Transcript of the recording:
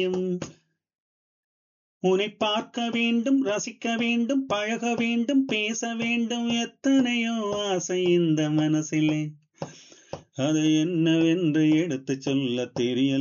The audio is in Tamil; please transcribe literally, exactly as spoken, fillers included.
உன்னை பார்க்க வேண்டும், ரசிக்க வேண்டும், பழக வேண்டும், பேச வேண்டும், எத்தனையோ ஆசை இந்த மனசிலே. அது என்னவென்று எடுத்துச் சொல்ல தெரியல.